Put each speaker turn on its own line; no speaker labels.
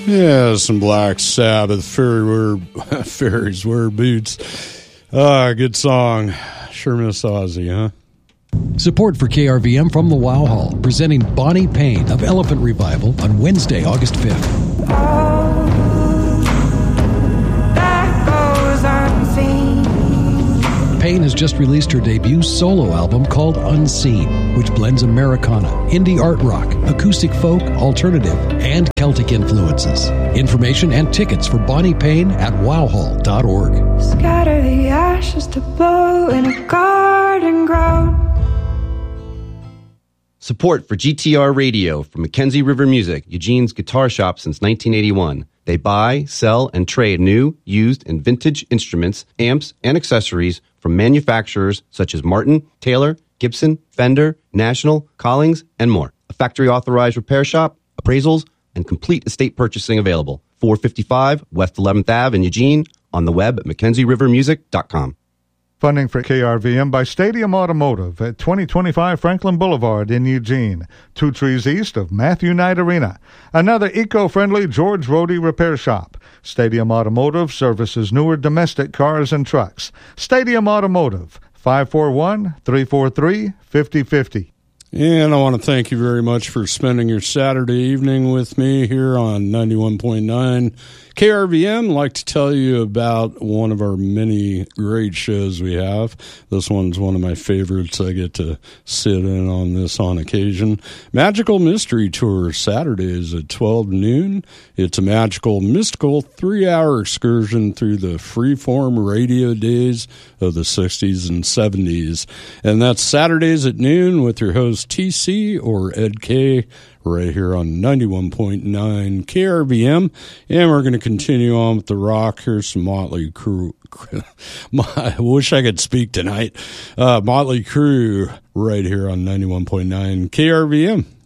Yeah, some Black Sabbath, Fairies Wear Boots. Good song. Sure miss Ozzy, huh?
Support for KRVM from the Wow Hall, presenting Bonnie Payne of Elephant Revival on Wednesday, August 5th. Payne has just released her debut solo album called Unseen, which blends Americana, indie art rock, acoustic folk, alternative, and Celtic influences. Information and tickets for Bonnie Payne at wowhall.org.
Scatter the ashes to blow in a garden ground.
Support for GTR Radio from Mackenzie River Music, Eugene's guitar shop since 1981. They buy, sell, and trade new, used, and vintage instruments, amps, and accessories from manufacturers such as Martin, Taylor, Gibson, Fender, National, Collings, and more. A factory-authorized repair shop, appraisals, and complete estate purchasing available. 455 West 11th Ave in Eugene, on the web at MackenzieRiverMusic.com.
Funding for KRVM by Stadium Automotive at 2025 Franklin Boulevard in Eugene, 2 trees east of Matthew Knight Arena. Another eco-friendly George Rohde repair shop. Stadium Automotive services newer domestic cars and trucks. Stadium Automotive, 541-343-5050.
And I want to thank you very much for spending your Saturday evening with me here on 91.9 KRVM. I'd like to tell you about one of our many great shows we have. This one's one of my favorites. I get to sit in on this on occasion. Magical Mystery Tour, Saturdays at 12 noon. It's a magical, mystical 3-hour excursion through the freeform radio days of the 60s and 70s. And that's Saturdays at noon with your host TC or Ed K, right here on 91.9 KRVM. And we're going to continue on with the rock. Here's some Motley Crue. I wish I could speak tonight. Motley Crue right here on 91.9 KRVM.